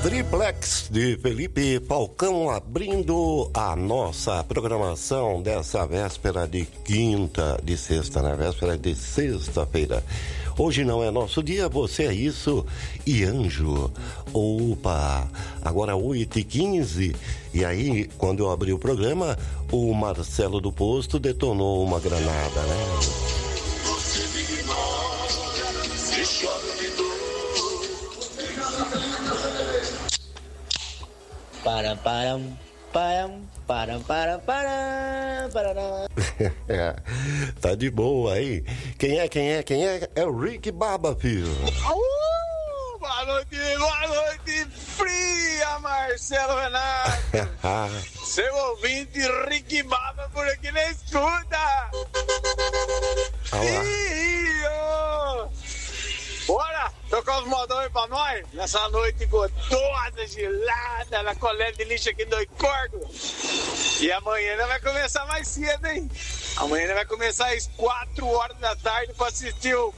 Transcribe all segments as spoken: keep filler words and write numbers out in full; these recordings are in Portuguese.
Triplex de Felipe Falcão abrindo a nossa programação dessa véspera de quinta, de sexta, né? Véspera de sexta-feira. Hoje não é nosso dia, você é isso e anjo. Opa, agora oito e quinze. E aí, quando eu abri o programa, o Marcelo do Posto detonou uma granada, né? Param, param, param, param, param, param, param. É, tá de boa aí. Quem é, quem é, quem é? É o Rick Baba, filho. Uh, boa noite, boa noite, fria, Marcelo Renato. Seu ouvinte, Rick Baba, por aqui na escuta. Olá. Ih, oh. Bora tocar os modões pra nós nessa noite gostosa, gelada, na coleta de lixo aqui do Corgo. E amanhã vai começar mais cedo, hein? Amanhã vai começar às quatro horas da tarde pra assistir o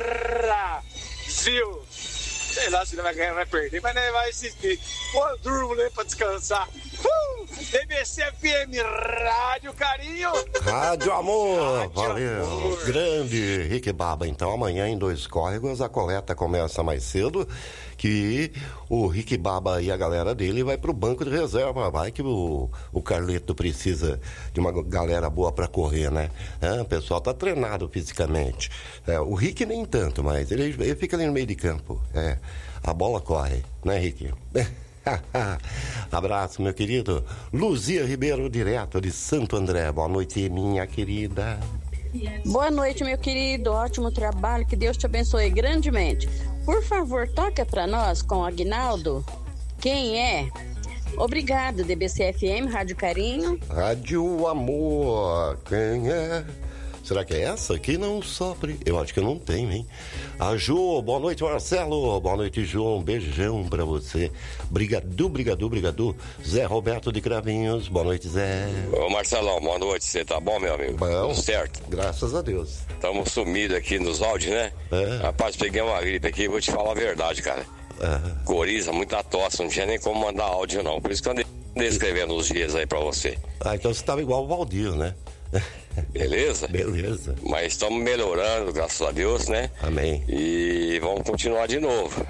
Brasil. Sei lá se ele vai ganhar ou vai perder, mas ele vai assistir. Pô, eu durmo, né, pra descansar. Uh! D B C F M, Rádio Carinho. Rádio Amor, Rádio valeu. Amor. Grande Rick Baba. Então amanhã em Dois Córregos a coleta começa mais cedo, que o Rick Baba e a galera dele vai pro banco de reserva. Vai que o, o Carleto precisa de uma galera boa pra correr, né? É, o pessoal tá treinado fisicamente. É, o Rick nem tanto, mas ele, ele fica ali no meio de campo. É, a bola corre, né, Rick? Abraço, meu querido. Luzia Ribeiro, direto de Santo André. Boa noite, minha querida. Boa noite, meu querido. Ótimo trabalho. Que Deus te abençoe grandemente. Por favor, toca pra nós com o Aguinaldo. Quem é? Obrigado, D B C F M, Rádio Carinho. Rádio Amor. Quem é? Será que é essa aqui? Não sofre. Eu acho que não tem, hein? A Ju, boa noite, Marcelo. Boa noite, Ju. Um beijão pra você. Brigadu, brigadu, brigadu. Zé Roberto de Cravinhos. Boa noite, Zé. Ô, Marcelão, boa noite. Você tá bom, meu amigo? Bom. Tudo certo? Graças a Deus. Estamos sumidos aqui nos áudios, né? É. Rapaz, peguei uma gripe aqui e vou te falar a verdade, cara. É. Coriza, muita tosse, não tinha nem como mandar áudio, não. Por isso que eu andei escrevendo os dias aí pra você. Ah, então você tava igual o Valdir, né? Beleza? Beleza. Mas estamos melhorando, graças a Deus, né? Amém. E vamos continuar de novo.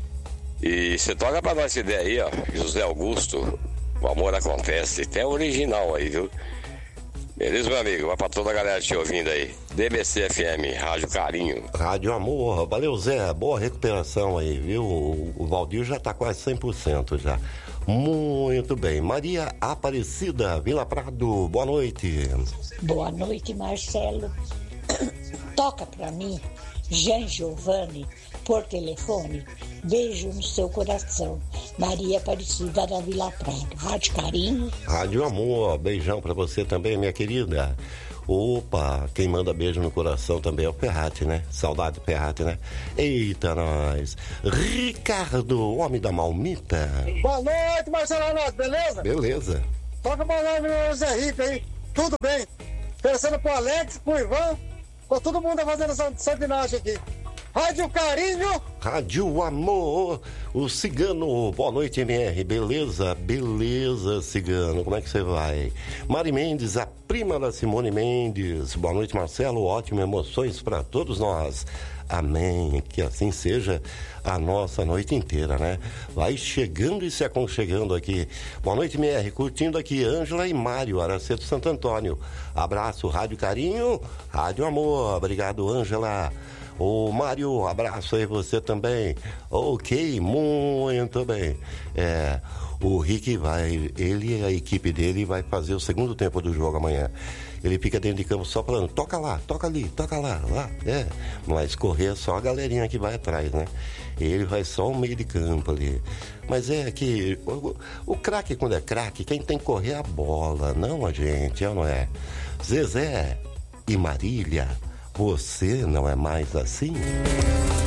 E você toca pra nós essa ideia aí, ó. José Augusto, o amor acontece. Tem original aí, viu? Beleza, meu amigo? Vai pra toda a galera te ouvindo aí. D B C F M, Rádio Carinho. Rádio Amor. Valeu, Zé. Boa recuperação aí, viu? O, o Valdir já tá quase cem por cento já. Muito bem. Maria Aparecida, Vila Prado, boa noite. Boa noite, Marcelo. Toca pra mim, Jean Giovanni, por telefone. Beijo no seu coração. Maria Aparecida da Vila Prado. Rádio Carinho. Rádio Amor, beijão pra você também, minha querida. Opa, quem manda beijo no coração também é o Ferrati, né? Saudade do Ferrati, né? Eita, nós. Ricardo, homem da Malmita. Boa noite, Marcelo Renato, beleza? Beleza. Toca uma live no Zé Rico aí. Tudo bem. Pensando pro Alex, pro Ivan, com todo mundo fazendo essa sardinagem aqui. Rádio Carinho. Rádio Amor, o Cigano, boa noite, M R, beleza? Beleza, Cigano, como é que você vai? Mari Mendes, a prima da Simone Mendes, boa noite, Marcelo, ótimo, emoções para todos nós. Amém, que assim seja a nossa noite inteira, né? Vai chegando e se aconchegando aqui. Boa noite, M R, curtindo aqui Ângela e Mário, Araceto Santo Antônio. Abraço, Rádio Carinho, Rádio Amor, obrigado, Ângela. Ô, Mário, abraço aí você também. Ok, muito bem. É, o Rick vai, ele e a equipe dele vai fazer o segundo tempo do jogo amanhã. Ele fica dentro de campo só falando, toca lá, toca ali, toca lá, lá, é. Mas correr é só a galerinha que vai atrás, né? Ele vai só o meio de campo ali. Mas é que o, o craque, quando é craque, quem tem que correr é a bola, não a gente, é ou não é? Zezé e Marília, você não é mais assim?